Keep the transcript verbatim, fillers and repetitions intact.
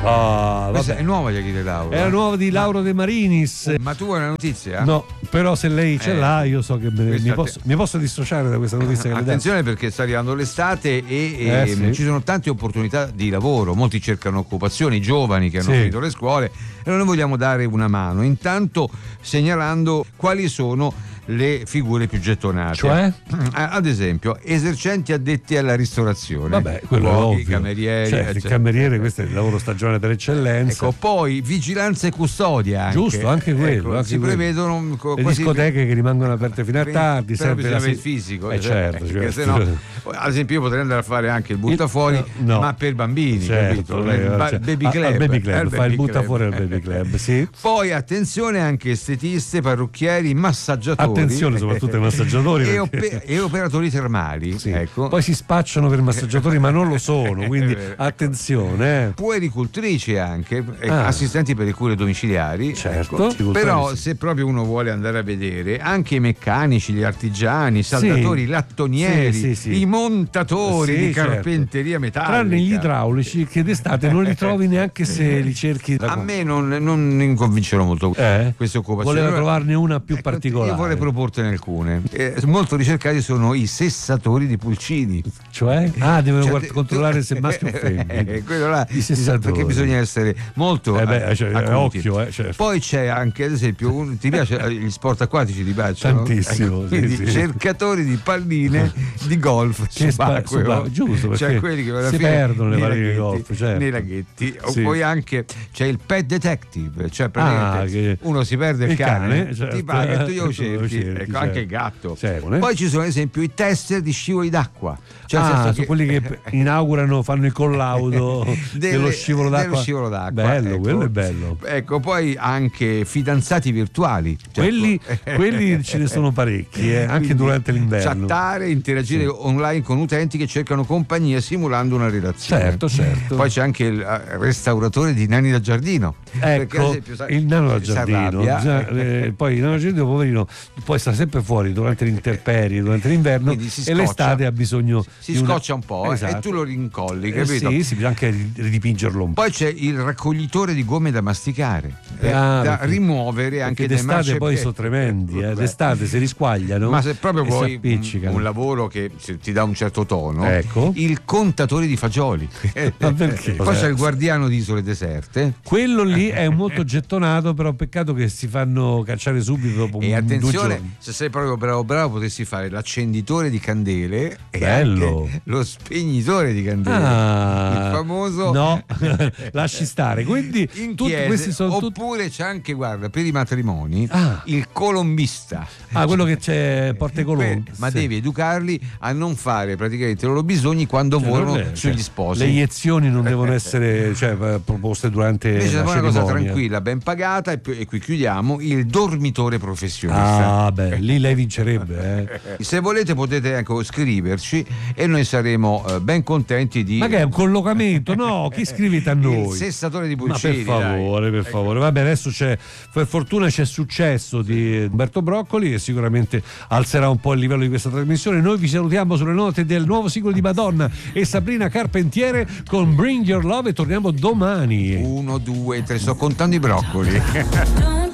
Ah, Questa vabbè. è nuova, gli Achille Lauro. È la nuova di Lauro De Marinis. Ma tu vuoi una notizia? No, però se lei ce Eh, l'ha, io so che me ne- questa mi, te- posso, mi posso dissociare da questa notizia che le dà. Attenzione, perché sta arrivando l'estate e, e Eh, sì. ci sono tante opportunità di lavoro, molti cercano occupazioni, i giovani che hanno Sì. finito le scuole, e noi vogliamo dare una mano, intanto segnalando quali sono le figure più gettonate. Cioè? Ad esempio, esercenti addetti alla ristorazione. Vabbè, quello è cuochi, ovvio. camerieri, Cioè, il eccetera. cameriere, questo è il lavoro stagionale per eccellenza. Ecco, poi vigilanza e custodia anche. Giusto, anche quello, Ecco, anche si quello. prevedono co- Le quasi- discoteche che rimangono aperte fino a tardi, però sempre bisogna la avere il si- fisico, Eh, cioè, certo, perché certo. sennò, ad esempio, io potrei andare a fare anche il buttafuori, Il- no. ma per bambini, Certo, capito? lei- Il ba- cioè, baby al- club, al baby club, eh, il fa il baby butta club. fuori al baby club, sì. Poi attenzione anche estetiste, parrucchieri, massaggiatori. Attenzione soprattutto ai massaggiatori, e, perché- ope- e operatori termali. Sì. Ecco. Poi si spacciano per massaggiatori, ma non lo sono, quindi È vero. attenzione. eh. Puericultrici anche, eh, Ah. assistenti per le cure domiciliari. Certo. ecco. Agricoltori, Però sì. se proprio uno vuole andare a vedere, anche i meccanici, gli artigiani, i saldatori, i lattonieri, Sì, sì, sì. i montatori Sì, di certo. carpenteria metallica. Tranne gli idraulici che d'estate non li trovi neanche se li cerchi. A me non, non mi convincono molto Eh? queste occupazioni. Voleva Allora, trovarne una più ecco, particolare. Io vorrei proportene alcune. Eh, molto ricercati sono i sessatori di pulcini. Cioè? Ah, devono Cioè, guard- tu- controllare se maschio o femmina. Eh, quello là, I sessatori. perché bisogna essere molto Eh beh, eh, cioè, acuti. occhio, eh, certo. Poi c'è anche, ad esempio, un- ti piace eh, gli sport acquatici? Ti piacciono? Tantissimo, Ecco, sì, quindi sì. cercatori di palline di golf Che spa- subacqueo. subacqueo, giusto, C'è perché quelli che alla si fine perdono le nei palline di laghetti, golf, certo. nei laghetti. O Sì. poi anche c'è il pet detective, cioè praticamente Ah, che- uno si perde il, il cane, cane, certo. ti paga e tu glielo Tu lo cerchi, cerchi, ecco, certo. anche il gatto. Certo, eh. Poi ci sono ad esempio i tester di scivoli d'acqua, cioè nel Ah, senso sono quelli che inaugurano, fanno il collaudo Delle- dello scivolo d'acqua. dello scivolo d'acqua. Bello, ecco. quello è bello. Ecco, poi anche fidanzati virtuali. Cioè, Quelli, ecco. quelli ce ne sono parecchi, eh, anche Quindi durante l'inverno. Chattare, interagire online con utenti che cercano compagnia simulando una relazione. Certo, certo. Poi c'è anche il eh, restauratore di nani da giardino. Perché, ad Ecco, esempio, sai, il nano da si giardino, arrabbia. bisogna- eh, poi il nano da giardino poverino poi sta sempre fuori durante l'interperie, durante l'inverno, Quindi si e scoccia. l'estate ha bisogno Si di una- scoccia un po' eh, Esatto. e tu lo rincolli, Eh, capito? sì, sì, bisogna anche ridipingerlo un po'. Poi c'è il raccoglitore di gomme da masticare, eh, Ah, da perché- rimuovere anche Perché dai d'estate poi marciapiedi. sono tremendi, eh. Beh. D'estate si risquagliano. Ma se proprio e si vuoi un, appiccicano. un lavoro che se ti dà un certo tono, Ecco. il contatore di fagioli. Ma perché? Poi c'è il guardiano di isole deserte. Quello lì è molto gettonato, però peccato che si fanno cacciare subito dopo E un, due attenzione, giorni. se sei proprio bravo bravo potresti fare l'accenditore di candele e Bello. anche lo spegnitore di candele. Ah, il famoso no, lasci stare. Quindi in tutti chiese, questi sono tutti. oppure c'è anche, guarda, per i matrimoni Ah. il colombista. Ah, quello che c'è porta i colombi. Ma Sì. devi educarli a non fare praticamente i loro bisogni quando Cioè, volano non è- sugli cioè, sposi. Le iniezioni non devono essere, cioè, proposte durante Invece la è una cosa cerimonia. tranquilla, ben pagata, e, poi- e qui chiudiamo, il dormitore professionista. Ah, beh, lì lei vincerebbe, eh. Se volete potete anche scriverci e noi saremo eh, ben contenti di... Ma che è un collocamento? No, chi scrivete a noi? Il sessatore di Ma Pulcini. per favore, per favore. Vabbè, adesso c'è, per fortuna c'è successo di Umberto Broccoli, e sicuramente alzerà un po' il livello di questa trasmissione. Noi vi salutiamo sulle note del nuovo singolo di Madonna e Sabrina Carpentiere con Bring Your Love, e torniamo domani. Uno, due, tre, sto contando i broccoli.